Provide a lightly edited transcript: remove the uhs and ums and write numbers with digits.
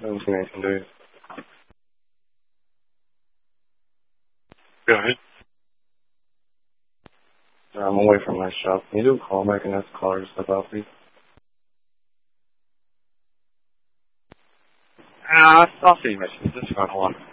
Anything I can do. Go ahead. I'm away from my shop. Can you do a call back and ask the caller to step out, please? I'll see you, Mitch. Just hold on.